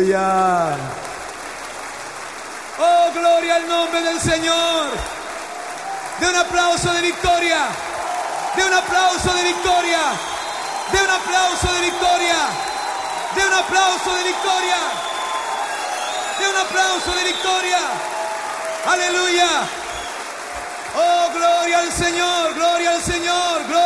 Aleluya. Oh, gloria al nombre del Señor. De un aplauso de victoria. De un aplauso de victoria. De un aplauso de victoria. De un aplauso de victoria. De un aplauso de victoria. Aleluya. Oh, gloria al Señor, gloria al Señor, gloria.